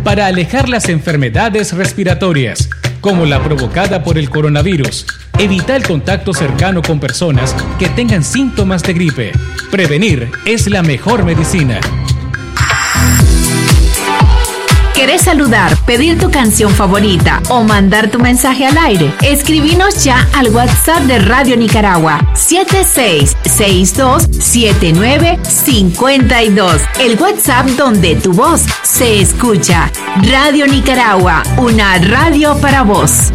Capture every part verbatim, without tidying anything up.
para alejar las enfermedades respiratorias, como la provocada por el coronavirus. Evita el contacto cercano con personas que tengan síntomas de gripe. Prevenir es la mejor medicina. ¿Querés saludar, pedir tu canción favorita o mandar tu mensaje al aire? Escribinos ya al WhatsApp de Radio Nicaragua siete seis seis dos siete nueve cinco dos. El WhatsApp donde tu voz se escucha. Radio Nicaragua, una radio para vos.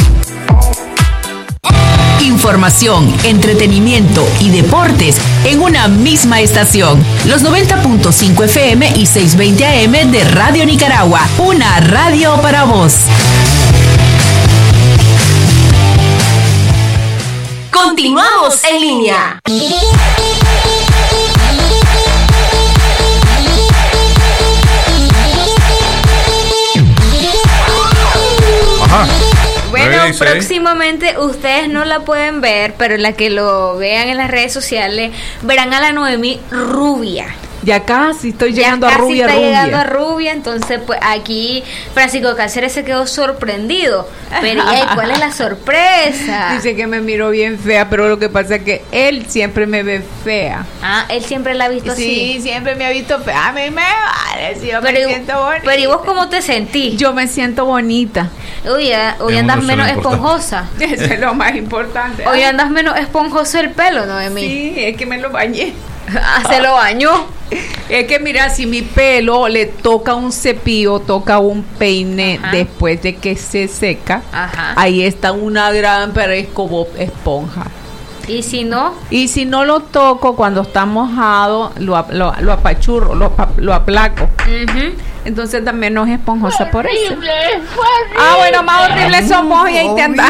Información, entretenimiento y deportes en una misma estación. Los noventa punto cinco F M y seiscientos veinte A M de Radio Nicaragua. Una radio para vos. Continuamos en línea. Ajá. Bueno, próximamente ustedes no la pueden ver, pero la que lo vean en las redes sociales verán a la Noemí rubia. Ya casi estoy llegando ya a rubia, está rubia. llegando a rubia, entonces pues aquí Francisco Cáceres se quedó sorprendido. Pero ¿y cuál es la sorpresa? Dice que me miró bien fea, pero lo que pasa es que él siempre me ve fea. Ah, él siempre la ha visto sí, así. Sí, siempre me ha visto fea. A mí me vale, si yo pero me y, siento bonita. Pero ¿y vos cómo te sentís? Yo me siento bonita. Uy, hoy andas menos esponjosa. Eso es lo más importante. Hoy andas menos esponjoso el pelo, Noemí. Sí, es que me lo bañé. Ah, se lo bañó. Es que mira, si mi pelo le toca un cepillo, toca un peine, ajá, después de que se seca, ajá, ahí está una gran, pero es como esponja. ¿Y si no? Y si no lo toco cuando está mojado, lo, lo, lo apachurro, lo, lo aplaco. Uh-huh. Entonces también no es esponjosa por eso. Ah, bueno, más horrible somos y ahí te andas.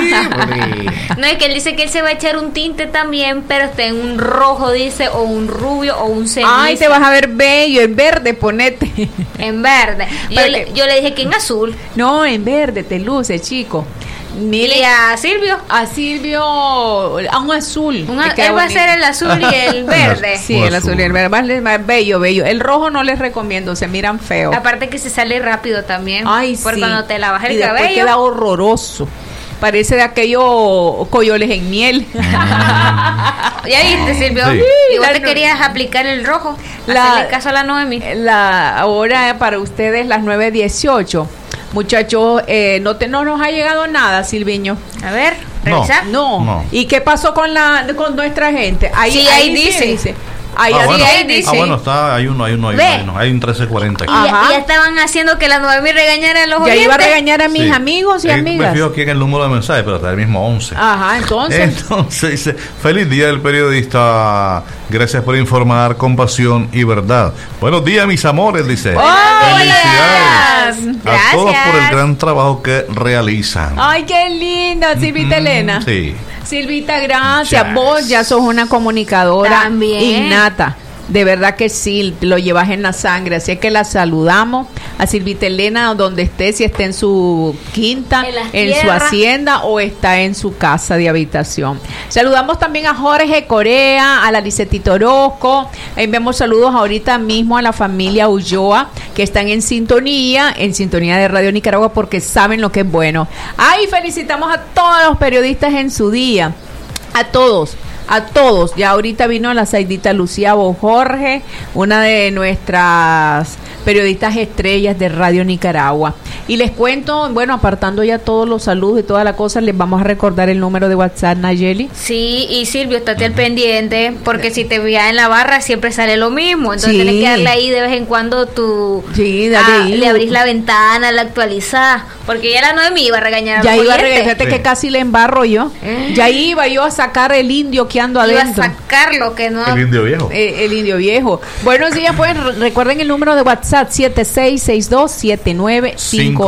No, es que él dice que él se va a echar un tinte también, pero está en un rojo, dice, o un rubio, o un cenizo. Ay, te vas a ver bello, en verde, ponete. En verde. Yo le, yo le dije que en azul. No, en verde, te luce, chico. Mire, ¿y a Silvio? A Silvio, a un azul. Un a, él va a ser el azul y el verde. Sí, el azul y el verde. Más, más bello, bello. El rojo no les recomiendo, se miran feos. Aparte que se sale rápido también. Ay, por sí. Cuando te lavas el y cabello. Queda horroroso. Parece de aquellos coyoles en miel. ¿Ya viste, Silvio? Sí. ¿Y vos te querías aplicar el rojo? La, hacerle caso a la Noemi. La hora para ustedes las nueve dieciocho. Muchachos, eh, no, te, no nos ha llegado nada, Silviño. A ver, revisa. No. no. ¿Y qué pasó con la con nuestra gente? Ahí, sí, ahí, ahí dice. dice. Ahí, ah, bueno. ahí dice. Ah, bueno, está, hay uno, hay uno, hay uno, hay uno, hay un trece cuarenta. Y ya, ya estaban haciendo que la Noemí regañara a los oyentes. Ya iba a oyentes. regañar a mis sí. amigos y eh, amigas. Me fijo aquí en el número de mensajes, pero está el mismo once. Ajá, entonces. Entonces dice, feliz día del periodista. Gracias por informar con pasión y verdad. Buenos días, mis amores, dice. Oh, felicidades a todos por el gran trabajo que realizan. Ay, qué linda, Silvita mm, Elena. Sí. Silvita, gracias. Yes. Vos ya sos una comunicadora También. innata. De verdad que sí, lo llevas en la sangre, así es que la saludamos a Silvita Elena donde esté, si está en su quinta, en, en su hacienda o está en su casa de habitación. Saludamos también a Jorge Corea, a la Licetita Orozco, enviamos saludos ahorita mismo a la familia Ulloa que están en sintonía, en sintonía de Radio Nicaragua porque saben lo que es bueno. Ay, felicitamos a todos los periodistas en su día, a todos. A todos, ya ahorita vino la Saidita Lucía Bojorge, una de nuestras periodistas estrellas de Radio Nicaragua. Y les cuento, bueno, apartando ya todos los saludos y toda la cosa, les vamos a recordar el número de WhatsApp, Nayeli. Sí, y Silvio, estate al pendiente, porque si te veas en la barra siempre sale lo mismo, entonces sí. Tienes que darle ahí de vez en cuando tu... Sí, dale ah, ahí. Le abrís la ventana, la actualizás, porque ya la Noemí iba a regañar a Ya los iba oyentes. a regañar, fíjate sí. que casi le embarro yo. Eh. Ya iba yo a sacar el indio que ando adentro. Iba a sacar lo que no... El indio viejo. Eh, el indio viejo. Buenos días, pues recuerden el número de WhatsApp siete seis seis dos siete nueve cinco